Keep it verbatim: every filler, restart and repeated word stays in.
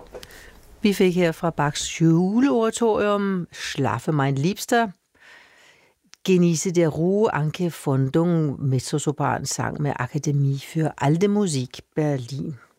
Vi fik her fra Bachs juleoratorium Schlafe mein Liebster. Genieße der Ruhe, Anke Fondung, mezzosopran, sang med Akademie für Alte Musik Berlin.